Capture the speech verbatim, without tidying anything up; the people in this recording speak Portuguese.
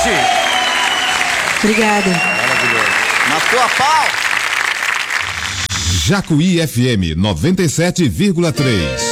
Sushi. Obrigada. Maravilhoso. Na tua pau. Jacuí F M noventa e sete vírgula três.